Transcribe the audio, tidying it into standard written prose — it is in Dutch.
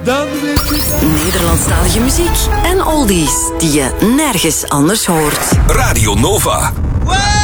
Dan weet je dat. Nederlandstalige muziek en oldies die je nergens anders hoort. Radio Nova. Wow!